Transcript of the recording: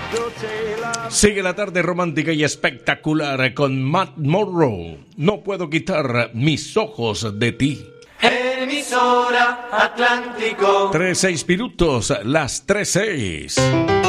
Sigue la tarde romántica y espectacular con Matt Monroe. No puedo quitar mis ojos de ti. Emisora Atlántico. 3:06 minutos, las 3:06.